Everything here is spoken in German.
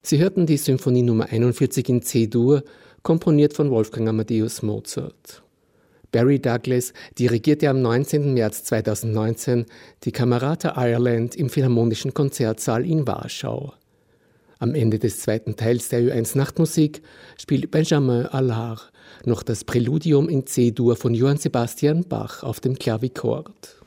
Sie hörten die Symphonie Nummer 41 in C-Dur, komponiert von Wolfgang Amadeus Mozart. Barry Douglas dirigierte am 19. März 2019 die Camerata Ireland im Philharmonischen Konzertsaal in Warschau. Am Ende des zweiten Teils der Ö1 Nachtmusik spielt Benjamin Allard noch das Präludium in C-Dur von Johann Sebastian Bach auf dem Klavichord.